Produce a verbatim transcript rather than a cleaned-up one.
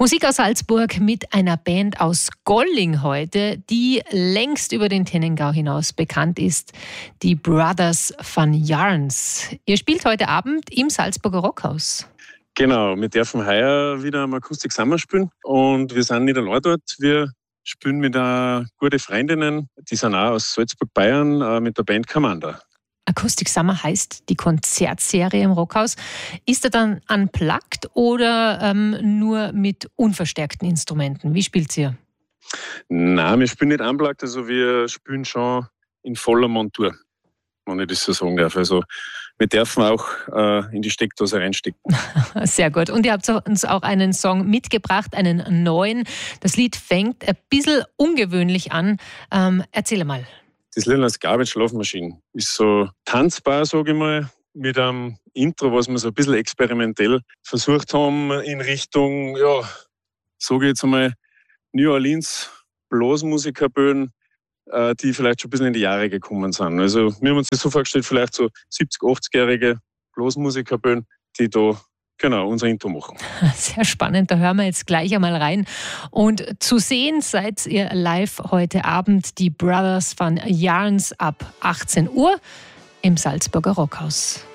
Musik aus Salzburg mit einer Band aus Golling heute, die längst über den Tennengau hinaus bekannt ist. Die Brothers van Jarns. Ihr spielt heute Abend im Salzburger Rockhaus. Genau, wir dürfen heuer wieder am Akustik Summer spielen und wir sind nicht allein dort. Wir spielen mit äh, guten Freundinnen, die sind auch aus Salzburg, Bayern, äh, mit der Band Commander. Akustik Summer heißt die Konzertserie im Rockhaus. Ist er dann unplugged oder ähm, nur mit unverstärkten Instrumenten? Wie spielt ihr? Nein, wir spielen nicht unplugged, also wir spielen schon in voller Montur, wenn ich das so sagen darf. Also wir dürfen auch äh, in die Steckdose reinstecken. Sehr gut. Und ihr habt uns auch einen Song mitgebracht, einen neuen. Das Lied fängt ein bisschen ungewöhnlich an. Ähm, erzähle mal. Das Lied heißt Garbage Schlafmaschine. Ist so tanzbar, sage ich mal, mit einem Intro, was wir so ein bisschen experimentell versucht haben in Richtung, ja, sage ich jetzt einmal, New Orleans Blasmusikerböen, äh, die vielleicht schon ein bisschen in die Jahre gekommen sind. Also wir haben uns das so vorgestellt, vielleicht so siebzig-, achtzigjährige Blasmusikerböen, die da genau unser Intro machen. Sehr spannend, da hören wir jetzt gleich einmal rein. Und zu sehen seid ihr live heute Abend, die Brothers van Jarns ab achtzehn Uhr im Salzburger Rockhaus.